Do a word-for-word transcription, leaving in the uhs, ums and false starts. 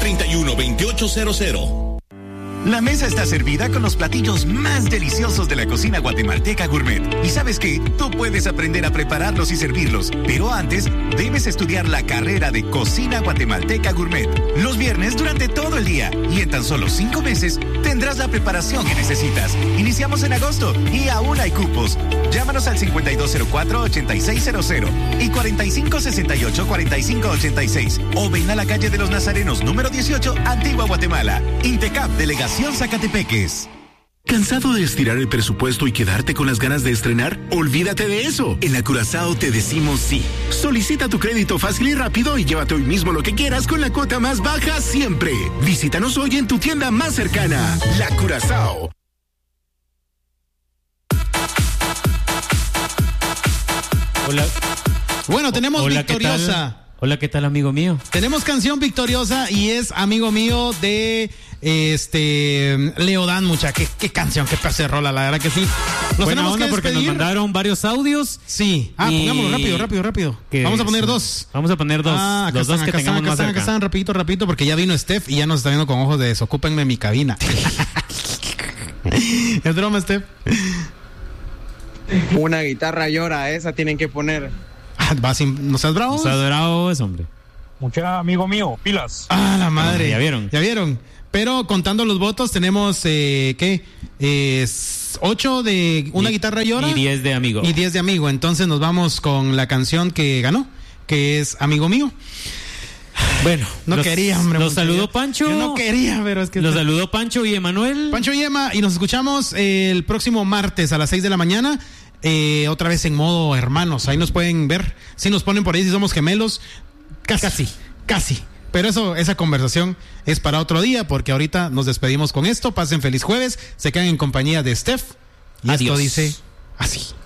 treinta y uno, veintiocho cero cero. La mesa está servida con los platillos más deliciosos de la cocina guatemalteca gourmet. Y ¿sabes qué? Tú puedes aprender a prepararlos y servirlos, pero antes debes estudiar la carrera de Cocina Guatemalteca Gourmet. Los viernes durante todo el día y en tan solo cinco meses tendrás la preparación que necesitas. Iniciamos en agosto y aún hay cupos. Llámanos al cincuenta y dos cero cuatro, ochenta y seis cero cero y cuarenta y cinco sesenta y ocho, cuarenta y cinco ochenta y seis o ven a la calle de los Nazarenos número dieciocho, Antigua Guatemala. Intecap, Delegación Zacatepeques. ¿Cansado de estirar el presupuesto y quedarte con las ganas de estrenar? Olvídate de eso. En la Curazao te decimos sí. Solicita tu crédito fácil y rápido y llévate hoy mismo lo que quieras con la cuota más baja siempre. Visítanos hoy en tu tienda más cercana. La Curazao. Hola. Bueno, tenemos Hola, victoriosa. ¿qué tal? Hola, ¿qué tal, amigo mío? Tenemos canción victoriosa y es amigo mío de este Leodán, mucha. ¿Qué, qué canción, qué pedazo de rola, la verdad que sí. Nos Buena onda porque despedir. Nos mandaron varios audios. Sí. Ah, y... pongámoslo rápido, rápido, rápido. Vamos a poner dos. Vamos a poner dos. Ah, acá los están, dos que acá tengamos están, acá más están, cerca. acá están, rapidito, rapidito, porque ya vino Steph y ya nos está viendo con ojos de desocúpenme mi cabina. Es broma, Steph. Una guitarra llora, esa tienen que poner. Va sin, ¿no seas bravo? No seas bravo, es hombre. Mucha amigo mío, pilas. Ah, la madre. Ya vieron. Ya vieron. Pero contando los votos, tenemos, eh, ¿qué? Eh, ocho de una y, guitarra llora. Y diez de amigo. Y diez de amigo. Entonces nos vamos con la canción que ganó, que es Amigo Mío. Bueno, no los, quería, hombre. Los saludó Pancho. Yo no quería, pero es que... Los saludó Pancho y Emanuel. Pancho y Emma, y nos escuchamos el próximo martes a las seis de la mañana. Eh, otra vez en modo hermanos, ahí nos pueden ver, si nos ponen por ahí si somos gemelos, casi, casi, casi. Pero eso, esa conversación es para otro día, porque ahorita nos despedimos con esto. Pasen feliz jueves, se quedan en compañía de Steph y Adiós. Esto dice así.